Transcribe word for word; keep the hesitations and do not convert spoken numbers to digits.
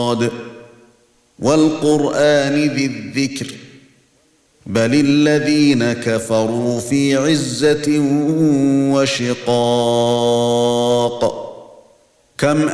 وَالْقُرْآنِ ذِي الذِّكْرِ بَلِ الَّذِينَ كَفَرُوا فِي عِزَّةٍ وَشِقَاقٍ كَمْ